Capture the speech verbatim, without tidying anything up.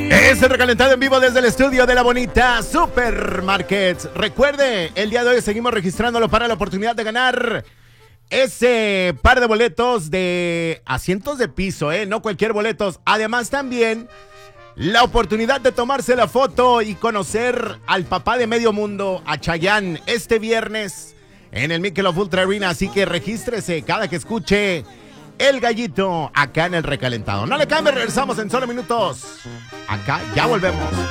Es el recalentado en vivo desde el estudio de la bonita Supermarkets. Recuerde, el día de hoy seguimos registrándolo para la oportunidad de ganar ese par de boletos de asientos de piso, ¿eh? No cualquier boletos. Además también la oportunidad de tomarse la foto y conocer al papá de medio mundo, a Chayanne, este viernes en el Michelob Ultra Arena. Así que regístrese cada que escuche El Gallito acá en el recalentado. No le cambie, regresamos en solo minutos. Acá ya volvemos.